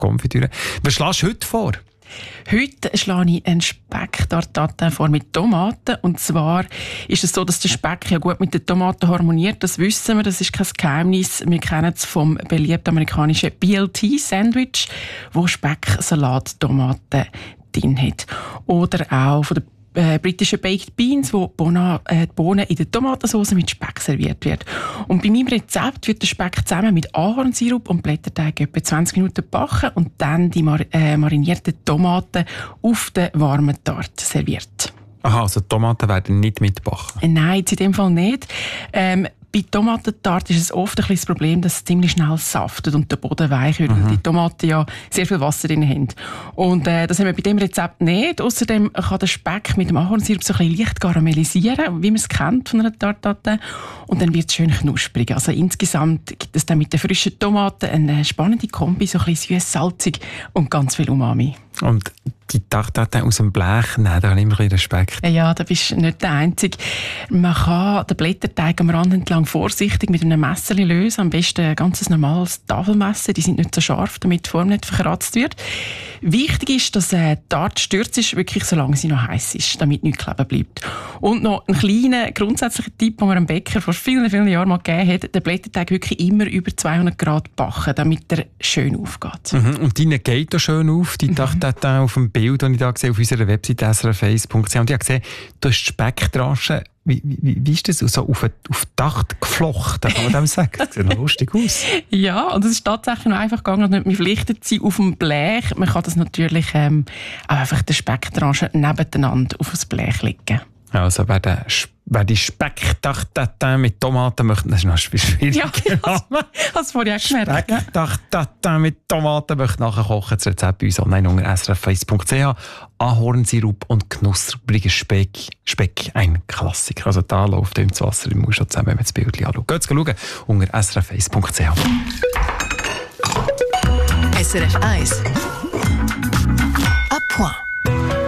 Konfitüre. Was schlägst du heute vor? Heute schlage ich einen Speck-Tartatin vor mit Tomaten. Und zwar ist es so, dass der Speck ja gut mit den Tomaten harmoniert. Das wissen wir, das ist kein Geheimnis. Wir kennen es vom beliebten amerikanischen BLT-Sandwich, wo Speck, Salat, Tomaten drin hat. Oder auch von der britische Baked Beans, wo die Bohnen in der Tomatensauce mit Speck serviert wird. Und bei meinem Rezept wird der Speck zusammen mit Ahornsirup und Blätterteig etwa 20 Minuten gebacken und dann die marinierten Tomaten auf der warmen Tarte serviert. Aha, also die Tomaten werden nicht mitbacken? Nein, in dem Fall nicht. Bei Tomatentarte ist es oft ein bisschen das Problem, dass es ziemlich schnell saftet und der Boden weich wird, weil die Tomaten ja sehr viel Wasser drin haben. Und das haben wir bei dem Rezept nicht. Außerdem kann der Speck mit dem Ahornsirup so ein bisschen leicht karamellisieren, wie man es kennt von einer Tartate. Und dann wird es schön knusprig. Also insgesamt gibt es dann mit den frischen Tomaten eine spannende Kombi, so ein bisschen süß, salzig und ganz viel Umami. Und die Tartatin aus dem Blech, nein, da habe ich immer ein bisschen Respekt. Ja, da bist du nicht der Einzige. Man kann den Blätterteig am Rand entlang vorsichtig mit einem Messer lösen. Am besten ein ganz normales Tafelmesser. Die sind nicht so scharf, damit die Form nicht verkratzt wird. Wichtig ist, dass die Tarte stürzt ist, wirklich solange sie noch heiß ist, damit nichts kleben bleibt. Und noch ein kleiner grundsätzlicher Tipp, den mir ein Bäcker vor vielen, vielen Jahren mal gegeben hat: den Blätterteig wirklich immer über 200 Grad backen, damit er schön aufgeht. Und deine geht auch schön auf, die Tartatin auf dem Bild, das ich da gesehen auf unserer Webseite srf1.ch. Und ich habe gesehen, du hast die Speckdrasche, wie ist das, so auf die Tacht geflochten, kann man dem sagen? Das sieht noch lustig aus. Ja, und es ist tatsächlich noch einfach gegangen, dass wir verpflichtet sind auf dem Blech. Man kann das natürlich auch einfach die Speckdrasche nebeneinander auf das Blech legen. Also wer die Speck-Tartatin mit Tomaten möchte, das ist noch schwierig. Ja, hast du vorhin auch gemerkt. Speck-Tartatin mit Tomaten möchte nachher kochen. Das Rezept bei uns online unter srf1.ch. Ahornsirup und knuspriger Speck, ein Klassiker. Also da läuft ins Wasser im Mund schon zusammen, wenn man das Bild anschaut. Geht schauen unter srf1.ch. SRF 1 à point.